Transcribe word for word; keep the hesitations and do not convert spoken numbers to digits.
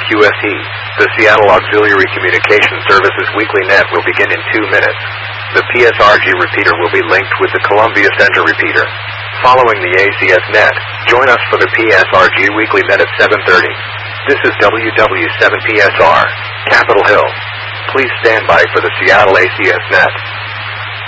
Q S E. The Seattle Auxiliary Communications Services Weekly Net will begin in two minutes. The P S R G repeater will be linked with the Columbia Center repeater. Following the A C S Net, join us for the P S R G Weekly Net at seven thirty. This is W W seven P S R, Capitol Hill. Please stand by for the Seattle A C S Net.